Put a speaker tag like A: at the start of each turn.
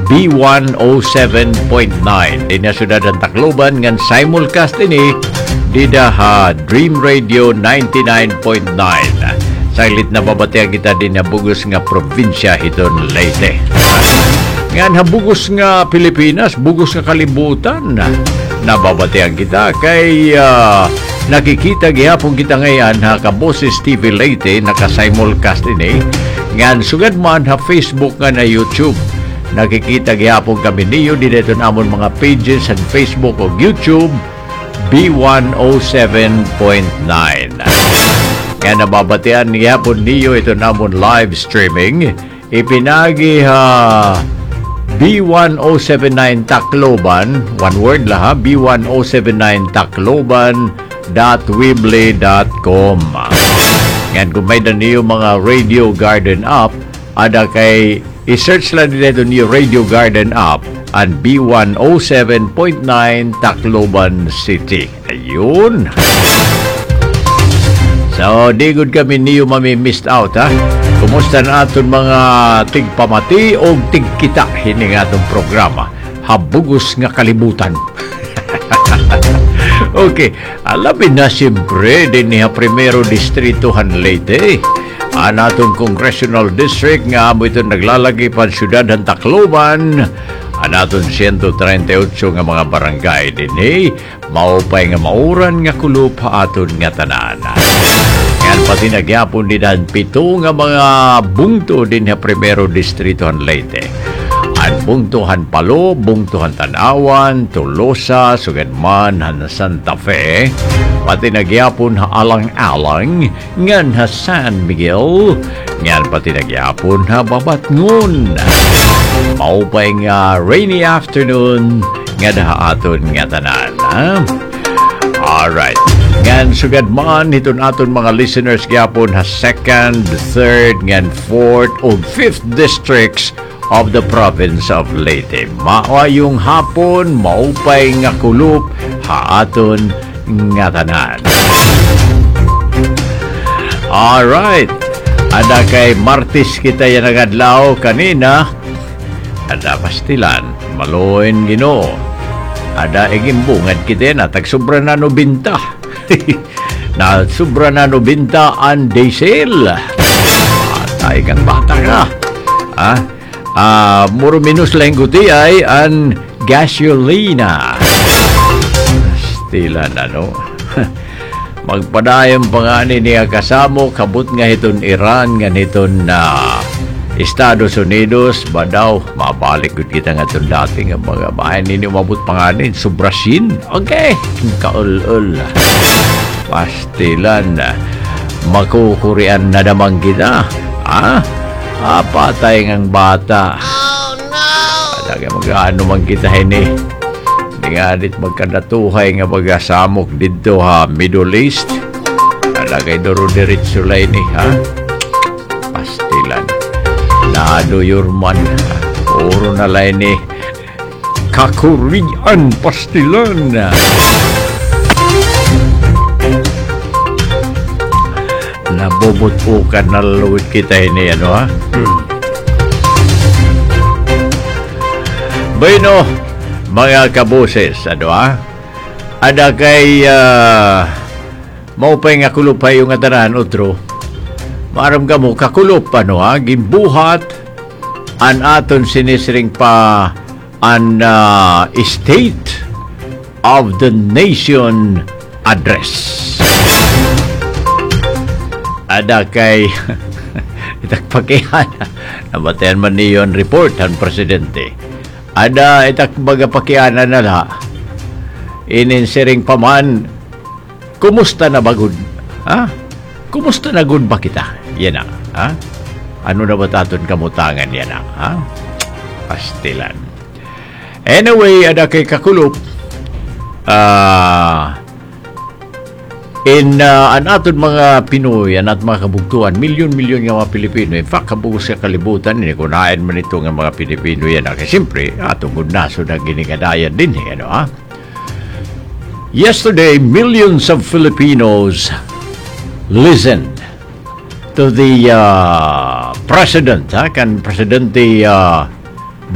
A: B107.9 din na syudad ng Tacloban ngan simulcast ini dida ha Dream Radio 99.9 saglit na babatian kita din na bugos nga probinsya hiton Leyte ngan ha bugos nga Pilipinas bugos nga kalibutan nababatian kita kay nakikita gihapon kita ngayon ha kaboses TV Leyte naka-simulcast ini ngan sugad man ha Facebook nga na YouTube nakikita gihapon kami niyo dito namon mga pages sa Facebook o YouTube B107.9 kaya nababatian gihapon niyo ito namon live streaming ipinagi ha B1079 Tacloban one word lah ha B1079 Tacloban.weebly.com ngayon kung may na niyo mga Radio Garden app ada kay i-search lang dito niyo Radio Garden app ang B107.9 Tacloban City. Ayun. So, di good kami niyo mami-missed out, ha? Kumusta na aton mga tigpamati o tigkita hini nga atong programa. Habugos nga kalibutan. Okay, alamin na siyempre din niya Primero Distritohan Leyte. Anatong Congressional District nga amo ito naglalagi pa syudad ng Tacloban. Anaton 138 nga mga barangay din maupay nga mauran nga kulop aton nga tanan. Yan pati nagyapon din ang 7 nga mga bungto din sa Primero Distritohan Leyte. Ang bungtuhan Palo, bungtuhan Tanawan, Tolosa, Suganman, Santa Fe. Pati nagyapon ha alang-alang ngan ha San Miguel ngan pati nagyapon ha Babatngon maupay nga rainy afternoon nga daha aton nga tanan ha? Alright ngan sugad man hiton aton mga listeners gyapon ha 2nd, 3rd ngan 4th o 5th districts of the province of Leyte maayong hapon maupay nga kulop ha aton nga tanan. Alright. Ada kay Martis kita yan nagadlaw kanina. Ada pastilan. Maluin Ginoo. Ada igimbungad kita na tagsubra na no binta. Na subra na no binta ang diesel. Atay kang bata ka. Muro minus lang guti ay ang gasolina. Tila na no magpadayang pangani niya kasamo kabut nga hiton Iran nga hiton na Estados Unidos badaw mabalik gud kita nga itong dati nga mga bahay ninyo mabut pangani subrasin okay kaul-ul pastilan makukurian na damang kita patay ngang bata talaga mag-ano man kita hini nga dit magkadatuhay nga magasamok dito ha Middle East alagay duro diretso lay ni ha pastilan nado yurman puro na lay ni kakurian pastilan nabubutukan na luwit kita ini ano ha bueno mga kaboses, ada kay maupay nga kulupay yung atanan otro. Maram ka mo kakulup gimbuhat an aton sinisring pa an State of the Nation Address. Ada kay itakpakihan nabatayan man niyon report ang presidente. Ada itak baga pakianan nala ininsiring paman kumusta na bagod kumusta na gud ba kita yan ano na ba taton kamutangan yan pastilan anyway ada kay kakulop an aton mga Pinoy, an aton mga kabugtuan, milyon-milyon nga mga Pilipino. In fact, kabugos sa kalibutan, kunain man ito nga mga Pilipino yan. Kasi siyempre, atong gudnaso na ginigadayan din. Yesterday, millions of Filipinos listened to the President, kan Presidente